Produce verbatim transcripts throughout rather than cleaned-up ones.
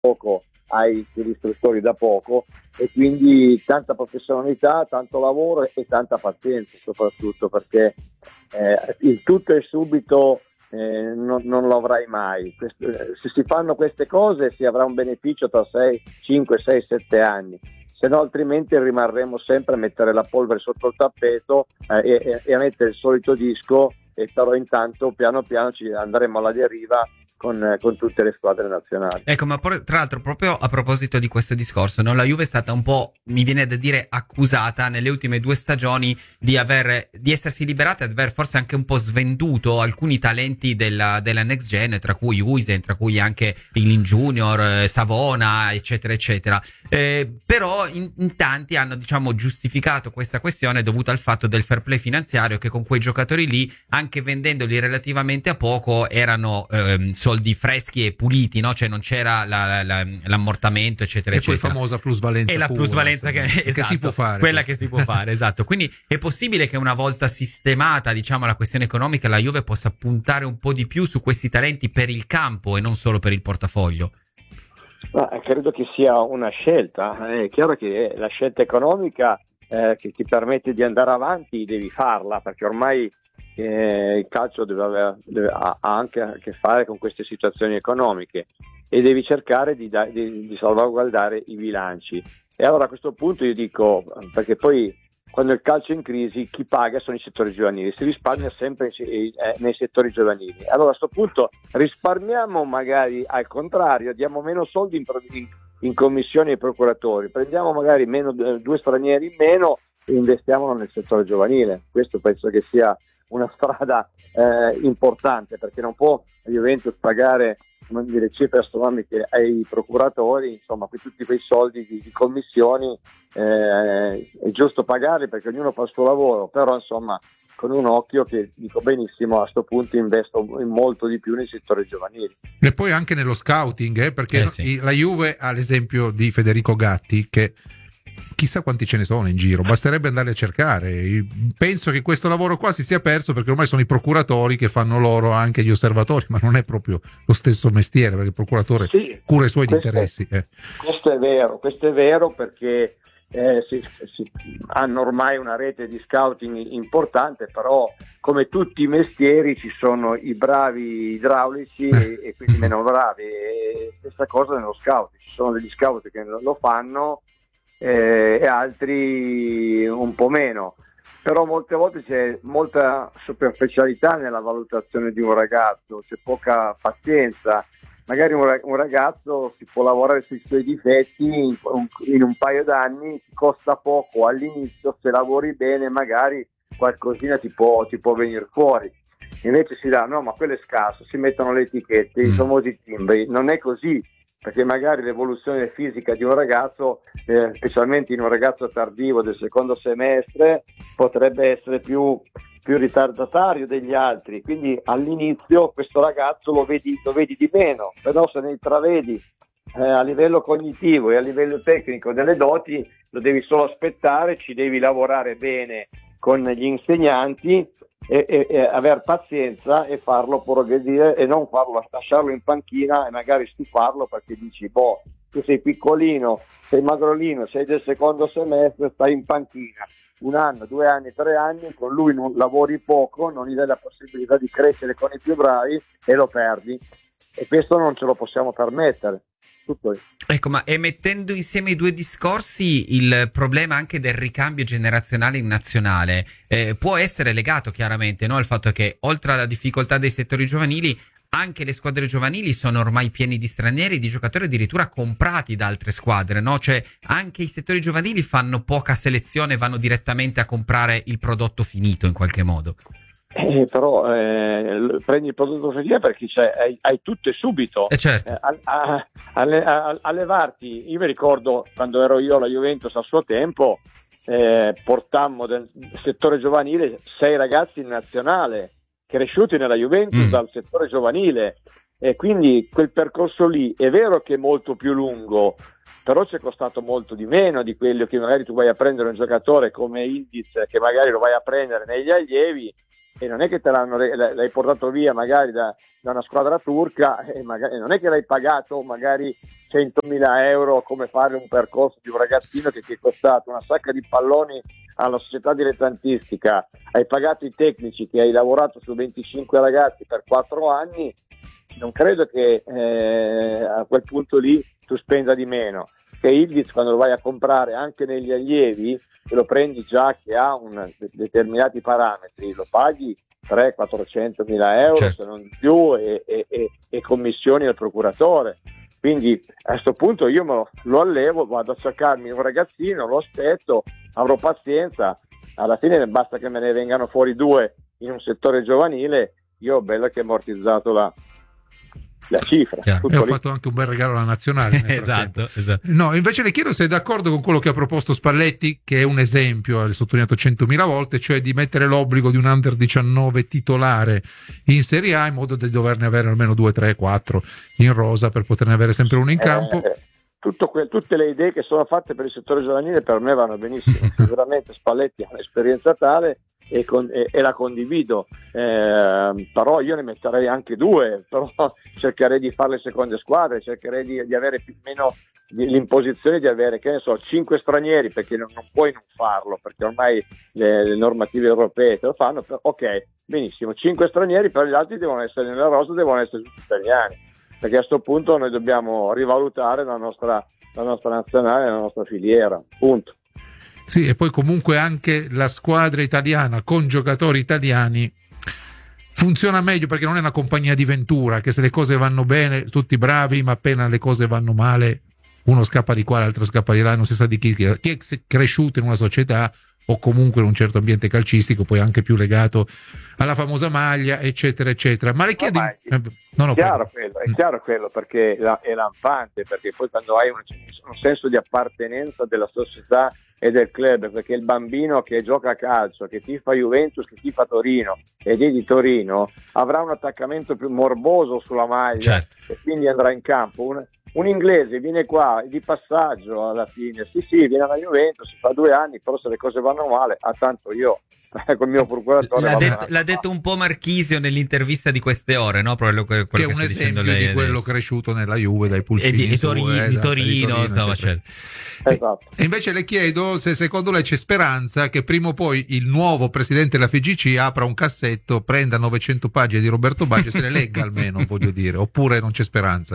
poco hai gli istruttori da poco, e quindi tanta professionalità, tanto lavoro e tanta pazienza, soprattutto perché eh, il tutto e subito eh, non, non lo avrai mai. Questo, eh, se si fanno queste cose si avrà un beneficio tra sei, cinque, sei, sette anni, se no altrimenti rimarremo sempre a mettere la polvere sotto il tappeto eh, e, e a mettere il solito disco, e però intanto piano piano ci andremo alla deriva Con, con tutte le squadre nazionali. Ecco, ma por- tra l'altro proprio a proposito di questo discorso, no? La Juve è stata un po', mi viene da dire, accusata nelle ultime due stagioni di aver di essersi liberata e di aver forse anche un po' svenduto alcuni talenti della, della next gen, tra cui Huijsen, tra cui anche Ilin Junior, eh, Savona, eccetera eccetera. Eh, però in, in tanti hanno, diciamo, giustificato questa questione dovuta al fatto del fair play finanziario, che con quei giocatori lì, anche vendendoli relativamente a poco, erano ehm, soldi freschi e puliti, no? Cioè non c'era la, la, l'ammortamento, eccetera, e eccetera. poi famosa plusvalenza e la pura, plusvalenza che, esatto, che si può fare, quella questo. che si può fare, esatto. Quindi è possibile che una volta sistemata, diciamo, la questione economica, la Juve possa puntare un po' di più su questi talenti per il campo e non solo per il portafoglio? Ma credo che sia una scelta. È chiaro che la scelta economica eh, che ti permette di andare avanti devi farla, perché ormai Eh, il calcio deve avere, deve, ha anche a che fare con queste situazioni economiche, e devi cercare di, da, di, di salvaguardare i bilanci. E allora a questo punto io dico, perché poi quando il calcio è in crisi chi paga sono i settori giovanili, si risparmia sempre eh, nei settori giovanili. Allora a questo punto risparmiamo, magari al contrario diamo meno soldi in, in, in commissioni ai procuratori, prendiamo magari meno, due stranieri in meno e investiamolo nel settore giovanile. Questo penso che sia una strada eh, importante, perché non può la Juventus pagare, come dire, cifre astronomiche ai procuratori, insomma, qui tutti quei soldi di, di commissioni eh, è giusto pagarli perché ognuno fa il suo lavoro, però insomma con un occhio che, dico benissimo, a sto punto investo molto di più nei settori giovanili. E poi anche nello scouting, eh, perché eh sì. la Juve ha l'esempio di Federico Gatti, che chissà quanti ce ne sono in giro, basterebbe andare a cercare. Penso che questo lavoro qua si sia perso perché ormai sono i procuratori che fanno loro anche gli osservatori, ma non è proprio lo stesso mestiere, perché il procuratore sì, cura i suoi questo, interessi. Eh. Questo è vero, questo è vero perché eh, si, si, hanno ormai una rete di scouting importante, però come tutti i mestieri ci sono i bravi idraulici e, e quelli meno bravi, e stessa cosa nello scout, ci sono degli scout che lo fanno Eh, e altri un po' meno, però molte volte c'è molta superficialità nella valutazione di un ragazzo, c'è poca pazienza. Magari un, un ragazzo si può lavorare sui suoi difetti in un, in un paio d'anni, ti costa poco all'inizio, se lavori bene magari qualcosina ti può, ti può venire fuori. Invece si dà, no, ma quello è scarso, si mettono le etichette, i famosi timbri. Non è così, perché magari l'evoluzione fisica di un ragazzo, eh, specialmente in un ragazzo tardivo del secondo semestre, potrebbe essere più, più ritardatario degli altri, quindi all'inizio questo ragazzo lo vedi, lo vedi di meno, però se ne intravedi eh, a livello cognitivo e a livello tecnico delle doti, lo devi solo aspettare, ci devi lavorare bene con gli insegnanti e, e, e aver pazienza e farlo progredire, e non farlo, lasciarlo in panchina e magari stufarlo perché dici, boh, tu sei piccolino, sei magrolino, sei del secondo semestre, stai in panchina un anno, due anni, tre anni, con lui non lavori poco, non gli dai la possibilità di crescere con i più bravi e lo perdi, e questo non ce lo possiamo permettere. Tutto. Ecco, ma e mettendo insieme i due discorsi, il problema anche del ricambio generazionale in nazionale eh, può essere legato chiaramente, no, al fatto che oltre alla difficoltà dei settori giovanili, anche le squadre giovanili sono ormai pieni di stranieri, di giocatori addirittura comprati da altre squadre, no? Cioè anche i settori giovanili fanno poca selezione, vanno direttamente a comprare il prodotto finito in qualche modo. Eh, però eh, prendi il prodotto finito perché c'è, hai, hai tutto e subito. Eh certo. eh, a, a, a, a, a levarti. Io mi ricordo quando ero io alla Juventus a suo tempo, eh, portammo del settore giovanile sei ragazzi in nazionale cresciuti nella Juventus mm. dal settore giovanile, e quindi quel percorso lì è vero che è molto più lungo, però ci è costato molto di meno di quello che magari tu vai a prendere un giocatore come Ildiz, che magari lo vai a prendere negli allievi e non è che te l'hanno, l'hai portato via magari da, da una squadra turca e magari, non è che l'hai pagato magari centomila euro come fare un percorso di un ragazzino che ti è costato una sacca di palloni alla società dilettantistica, hai pagato i tecnici che hai lavorato su venticinque ragazzi per quattro anni, non credo che eh, a quel punto lì tu spenda di meno. Che Ildiz, quando lo vai a comprare anche negli allievi, te lo prendi già che ha un, determinati parametri, lo paghi trecento quattrocento mila euro, certo, se non di più, e, e, e, e commissioni al procuratore. Quindi a questo punto io me lo, lo allevo, vado a cercarmi un ragazzino, lo aspetto, avrò pazienza, alla fine basta che me ne vengano fuori due in un settore giovanile, io ho bello che ho ammortizzato la, la cifra. E ho fatto anche un bel regalo alla nazionale. esatto, esatto. No, invece le chiedo se è d'accordo con quello che ha proposto Spalletti, che è un esempio, l'ha sottolineato centomila volte, cioè di mettere l'obbligo di un under diciannove titolare in Serie A in modo da doverne avere almeno due, tre, quattro in rosa per poterne avere sempre uno in campo. Eh, tutto que- tutte le idee che sono fatte per il settore giovanile per me vanno benissimo. Sicuramente Spalletti ha un'esperienza tale e, con, e, e la condivido, eh, però io ne metterei anche due, però cercherei di fare le seconde squadre, cercherei di, di avere più o meno di, l'imposizione di avere, che ne so, cinque stranieri, perché non, non puoi non farlo, perché ormai le, le normative europee te lo fanno, per, ok, benissimo, cinque stranieri, però gli altri devono essere nella rosa, devono essere tutti italiani, perché a questo punto noi dobbiamo rivalutare la nostra, la nostra nazionale, la nostra filiera, punto. Sì, e poi comunque anche la squadra italiana con giocatori italiani funziona meglio, perché non è una compagnia di Ventura che se le cose vanno bene tutti bravi, ma appena le cose vanno male uno scappa di qua, l'altro scappa di là, non si sa di chi, chi è cresciuto in una società o comunque in un certo ambiente calcistico, poi anche più legato alla famosa maglia, eccetera eccetera. Ma le chiedo, no, è, no, no, chiaro quello, è chiaro quello, perché la, è lampante, perché poi quando hai un, un senso di appartenenza della società e del club, perché il bambino che gioca a calcio, che tifa Juventus, che tifa Torino ed è di Torino, avrà un attaccamento più morboso sulla maglia, certo, e quindi andrà in campo. Un, un inglese viene qua di passaggio alla fine, sì sì, viene alla Juventus, si fa due anni, però se le cose vanno male, a tanto io con il mio procuratore l'ha, det- l'ha detto un po' Marchisio nell'intervista di queste ore, no? Proprio quello, quello che, che è un esempio lei, di quello adesso, cresciuto nella Juve dai pulcini e di, su, Tori- eh, di esatto, Torino, di Torino insomma, certo. Esatto. E invece le chiedo se secondo lei c'è speranza che prima o poi il nuovo presidente della F I G C apra un cassetto, prenda novecento pagine di Roberto Baggio e se le legga almeno, voglio dire, oppure non c'è speranza?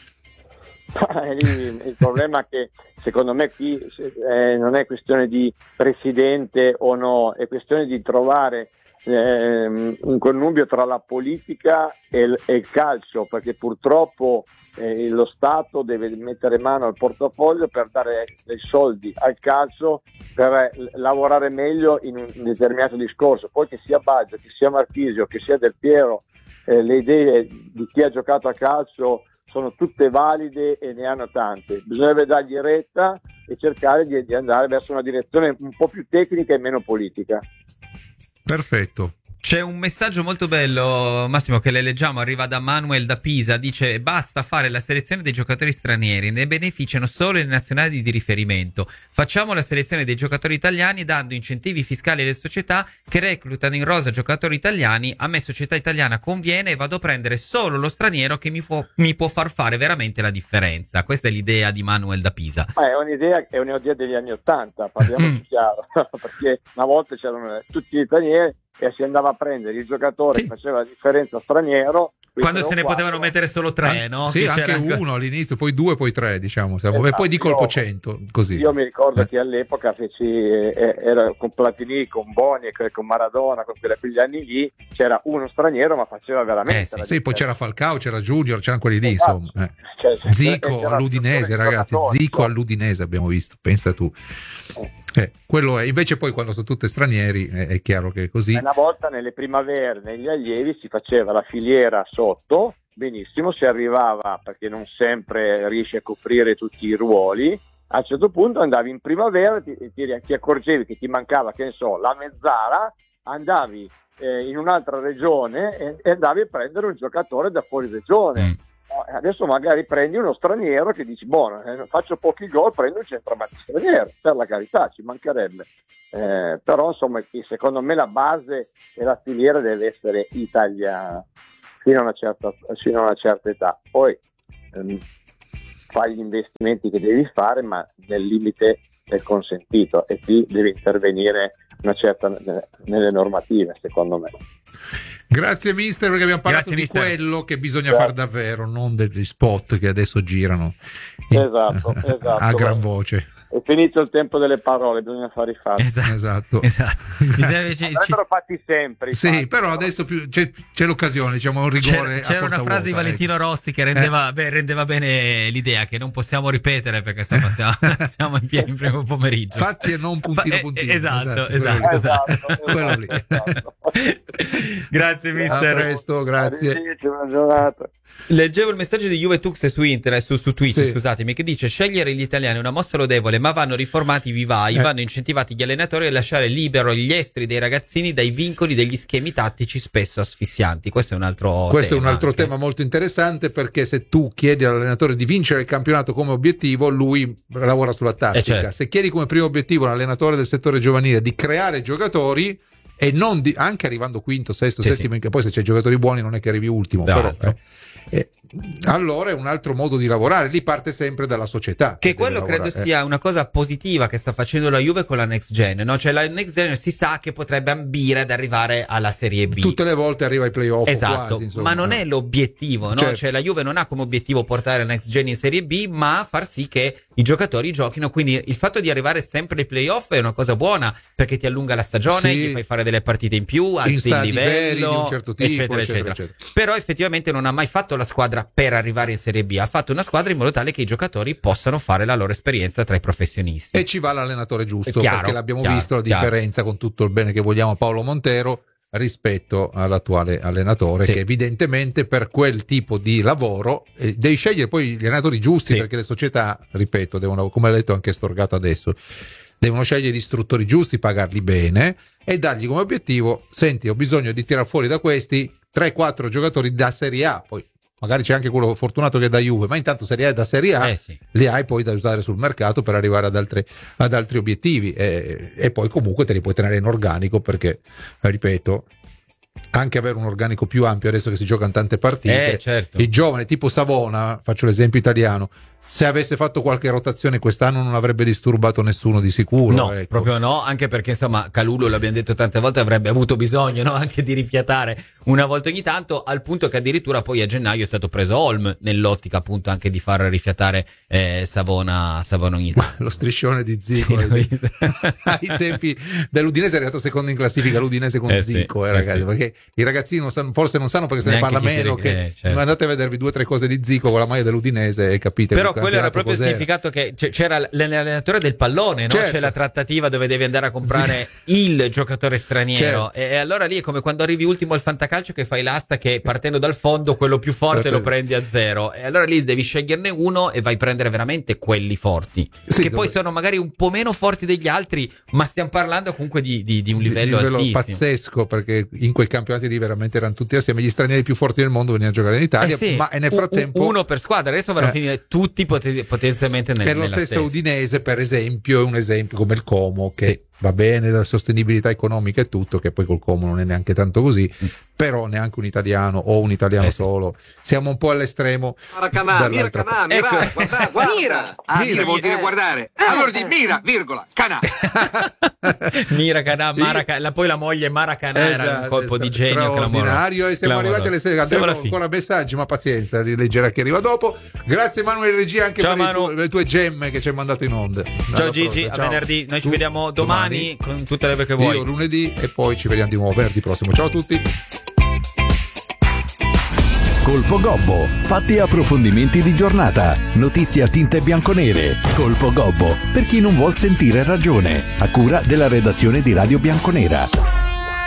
Il problema è che secondo me qui eh, non è questione di presidente o no, è questione di trovare eh, un connubio tra la politica e il, e il calcio, perché purtroppo eh, lo Stato deve mettere mano al portafoglio per dare dei soldi al calcio per lavorare meglio in un determinato discorso. Poi che sia Baggio, che sia Marchisio, che sia Del Piero, eh, le idee di chi ha giocato a calcio sono tutte valide e ne hanno tante, bisognerebbe dargli retta e cercare di, di andare verso una direzione un po' più tecnica e meno politica. Perfetto. C'è un messaggio molto bello, Massimo, che le leggiamo, arriva da Manuel da Pisa, dice: basta fare la selezione dei giocatori stranieri, ne beneficiano solo le nazionali di riferimento, facciamo la selezione dei giocatori italiani dando incentivi fiscali alle società che reclutano in rosa giocatori italiani, a me società italiana conviene e vado a prendere solo lo straniero che mi, fu- mi può far fare veramente la differenza. Questa è l'idea di Manuel da Pisa. Ma è un'idea, è un'idea degli anni Ottanta, parliamoci chiaro, perché una volta c'erano tutti gli italiani e si andava a prendere il giocatore, sì, che faceva la differenza straniero, quando se ne quattro. Potevano mettere solo tre, ah, no? Sì, che anche c'era... uno all'inizio, poi due, poi tre, diciamo, siamo, esatto, e poi di colpo io, cento, così. Io mi ricordo eh. che all'epoca feci, eh, era con Platini, con Boni, con Maradona, con quegli anni lì, c'era uno straniero ma faceva veramente eh, sì, sì, poi c'era Falcao, c'era Junior, c'erano quelli lì, esatto, insomma. Eh. Cioè, Zico all'Udinese, ragazzi, Zico all'Udinese abbiamo visto, pensa tu. Eh, quello è, invece poi quando sono tutti stranieri è, è chiaro che è così. Una volta nelle primavere, negli allievi si faceva la filiera sotto, benissimo, si arrivava, perché non sempre riesci a coprire tutti i ruoli, a un certo punto andavi in primavera, ti, ti, ti accorgevi che ti mancava, che ne so, la mezzala, andavi eh, in un'altra regione e, e andavi a prendere un giocatore da fuori regione. Mm. adesso magari prendi uno straniero che dici, buono, eh, faccio pochi gol, prendo un centravanti straniero, per la carità, ci mancherebbe. Eh, però insomma secondo me la base e la filiera deve essere italiana fino a una certa, fino a una certa età. Poi ehm, fai gli investimenti che devi fare, ma nel limite del consentito, e qui devi intervenire una certa nelle normative, secondo me. Grazie mister, perché abbiamo parlato Grazie, di mister. quello che bisogna Grazie. fare davvero, non degli spot che adesso girano Esatto, esatto. a gran voce. È finito il tempo delle parole, bisogna fare i fatti. Esatto. Esatto. Esatto. Bisogna- ci- ci- Andrebbero fatti sempre i Sì, fatti, però adesso più, c'è, c'è l'occasione, diciamo un rigore. C'era, c'era a una porta frase di vuota, Valentino ecco. Rossi che rendeva, beh, rendeva bene l'idea, che non possiamo ripetere perché insomma siamo, siamo in pieno in primo pomeriggio. Fatti e non puntino Fa- eh, puntino. esatto, quello esatto, lì. esatto. Quello lì. esatto. Grazie A mister. presto, grazie. Arrivederci, buona giornata. Leggevo il messaggio di Juve Tux su internet, su, su Twitch, Sì. scusatemi, che dice: scegliere gli italiani è una mossa lodevole, ma vanno riformati i vivai, Eh. vanno incentivati gli allenatori a lasciare libero gli esteri dei ragazzini dai vincoli degli schemi tattici spesso asfissianti. Questo è un altro Questo tema è un altro anche. tema molto interessante, perché se tu chiedi all'allenatore di vincere il campionato come obiettivo, lui lavora sulla tattica. Eh, certo. Se chiedi come primo obiettivo all'allenatore del settore giovanile di creare giocatori, e non di, anche arrivando quinto, sesto, Sì, settimo, sì. che poi se c'è giocatori buoni non è che arrivi ultimo, Tra però, l'altro. eh, eh, allora è un altro modo di lavorare, lì parte sempre dalla società. Che deve quello credo lavorare, eh. sia una cosa positiva che sta facendo la Juve con la Next Gen, no? Cioè la Next Gen si sa che potrebbe ambire ad arrivare alla Serie B. Tutte le volte arriva ai playoff, Esatto, quasi, insomma. ma non è l'obiettivo, no? Certo. Cioè la Juve non ha come obiettivo portare la Next Gen in Serie B, ma far sì che i giocatori giochino, quindi il fatto di arrivare sempre ai playoff è una cosa buona, perché ti allunga la stagione, Sì. gli fai fare delle partite in più, in alzi il stadi veri livello, di un certo tipo, eccetera, eccetera, eccetera, eccetera. Però effettivamente non ha mai fatto la squadra per arrivare in Serie B, ha fatto una squadra in modo tale che i giocatori possano fare la loro esperienza tra i professionisti. E ci va l'allenatore giusto, È chiaro, perché l'abbiamo chiaro, visto la chiaro. differenza, con tutto il bene che vogliamo a Paolo Montero rispetto all'attuale allenatore, Sì. che evidentemente per quel tipo di lavoro eh, devi scegliere poi gli allenatori giusti, Sì. perché le società, ripeto, devono, come ha detto anche Storgato adesso, devono scegliere gli istruttori giusti, pagarli bene e dargli come obiettivo: senti, ho bisogno di tirar fuori da questi tre quattro giocatori da Serie A, poi magari c'è anche quello fortunato che è da Juve, ma intanto Serie A e da Serie A Eh sì. li hai poi da usare sul mercato per arrivare ad altri, ad altri obiettivi, e, e poi comunque te li puoi tenere in organico, perché ripeto, anche avere un organico più ampio adesso che si giocano tante partite, Eh, certo. i giovani tipo Savona, faccio l'esempio italiano, se avesse fatto qualche rotazione quest'anno non avrebbe disturbato nessuno di sicuro. No, ecco. proprio no, anche perché insomma Calulu, l'abbiamo detto tante volte, avrebbe avuto bisogno, no? Anche di rifiatare una volta ogni tanto, al punto che addirittura poi a gennaio è stato preso Holm, nell'ottica appunto anche di far rifiatare eh, Savona, Savona ogni tanto. Lo striscione di Zico, Sì, l'ho visto. ai tempi dell'Udinese è arrivato secondo in classifica l'Udinese con Eh sì, Zico, eh, eh ragazzi, sì. perché i ragazzini non sanno, forse non sanno perché se ne Neanche parla chi se meno, ne- che eh, certo. andate a vedervi due o tre cose di Zico con la maglia dell'Udinese e capite Però quel quello era campionato proprio il cos'era. significato che c- c'era l- l'allenatore del pallone, no? Certo. C'è la trattativa dove devi andare a comprare il giocatore straniero. Certo. E, e allora lì è come quando arrivi ultimo al fantacalcio, che fai l'asta che partendo dal fondo quello più forte Certo. lo prendi a zero. E allora lì devi sceglierne uno e vai a prendere veramente quelli forti. Sì, che dove- poi sono magari un po' meno forti degli altri, ma stiamo parlando comunque di, di- di un Di- livello, di livello altissimo. pazzesco, perché in quei campionati lì veramente erano tutti assieme, gli stranieri più forti del mondo venivano a giocare in Italia, Eh sì, ma e nel u- frattempo uno per squadra, adesso vanno Eh. a finire tutti poten- potenzialmente nel, per lo nella stesso stessa. Udinese, per esempio, è un esempio come il Como, che Sì. va bene, la sostenibilità economica e tutto, che poi col Como non è neanche tanto così, Mm. però neanche un italiano o un italiano Eh sì. solo, siamo un po' all'estremo Maracanà, mira dall'altra Canà, Ecco. mira, guarda, guarda. Mira. Ah, Mira. mira vuol dire Eh. guardare. Allora di mira, virgola, canà. Miracanà, Maracanà, la- poi la moglie Maracanà era un Esatto, colpo di stra- genio straordinario. E siamo clamoroso. arrivati alle sere, Siamo abbiamo alla fine. ancora messaggi, ma pazienza, li leggerà chi arriva dopo. Grazie Emanuele Regia anche Ciao, per i Manu. tu- le tue gemme che ci hai mandato in onda. Ciao Alla Gigi, prossima, a ciao. venerdì. Noi ci Tu vediamo domani, con tutte le ore che vuoi. Io lunedì e poi ci vediamo di nuovo venerdì prossimo. Ciao a tutti. Colpo Gobbo, fatti e approfondimenti di giornata, notizie a tinte bianconere. Colpo Gobbo, per chi non vuol sentire ragione, a cura della redazione di Radio Bianconera.